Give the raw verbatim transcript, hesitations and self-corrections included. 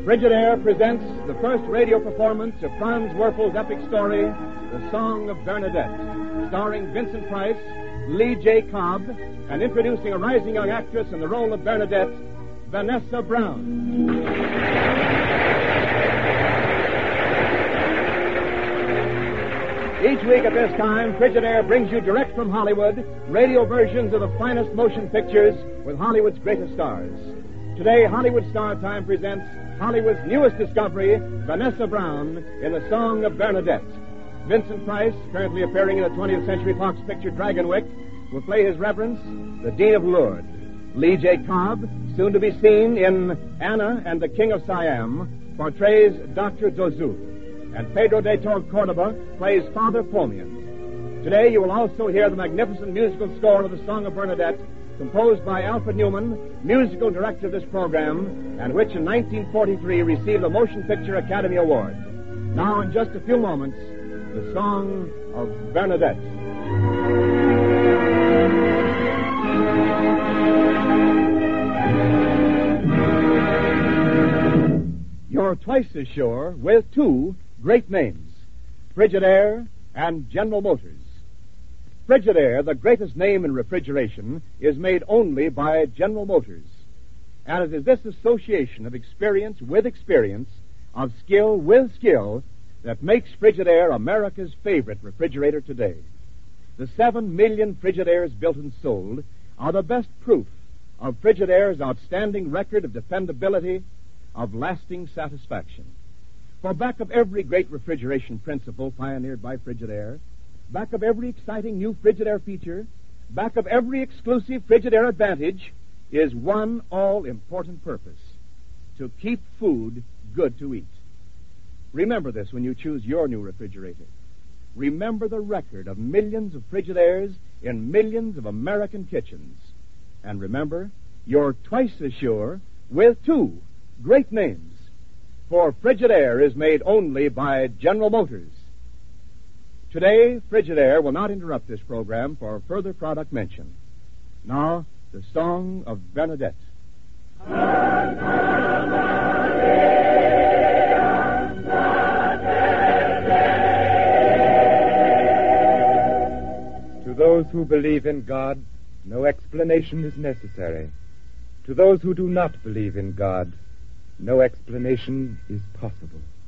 Frigidaire presents the first radio performance of Franz Werfel's epic story, The Song of Bernadette, starring Vincent Price, Lee J. Cobb, and introducing a rising young actress in the role of Bernadette, Vanessa Brown. Each week at this time, Frigidaire brings you direct from Hollywood radio versions of the finest motion pictures with Hollywood's greatest stars. Today, Hollywood Star Time presents Hollywood's newest discovery, Vanessa Brown, in The Song of Bernadette. Vincent Price, currently appearing in the twentieth Century Fox picture Dragonwyck, will play His Reverence, the Dean of Lourdes. Lee J. Cobb, soon to be seen in Anna and the King of Siam, portrays Doctor Dozou. And Pedro de Torre-Cordova plays Father Pomian. Today you will also hear the magnificent musical score of The Song of Bernadette, composed by Alfred Newman, musical director of this program, and which in nineteen forty-three received the Motion Picture Academy Award. Now, in just a few moments, The Song of Bernadette. You're twice as sure with two great names, Frigidaire and General Motors. Frigidaire, the greatest name in refrigeration, is made only by General Motors. And it is this association of experience with experience, of skill with skill, that makes Frigidaire America's favorite refrigerator today. The seven million Frigidaires built and sold are the best proof of Frigidaire's outstanding record of dependability, of lasting satisfaction. For back of every great refrigeration principle pioneered by Frigidaire, back of every exciting new Frigidaire feature, back of every exclusive Frigidaire advantage, is one all-important purpose: to keep food good to eat. Remember this when you choose your new refrigerator. Remember the record of millions of Frigidaires in millions of American kitchens. And remember, you're twice as sure with two great names. For Frigidaire is made only by General Motors. Today, Frigidaire will not interrupt this program for further product mention. Now, the Song of Bernadette. To those who believe in God, no explanation is necessary. To those who do not believe in God, no explanation is possible.